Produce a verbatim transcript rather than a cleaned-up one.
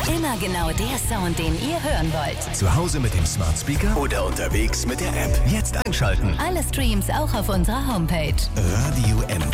Immer genau der Sound, den ihr hören wollt. Zu Hause mit dem Smart Speaker oder unterwegs mit der App. Jetzt einschalten. Alle Streams auch auf unserer Homepage. Radio M.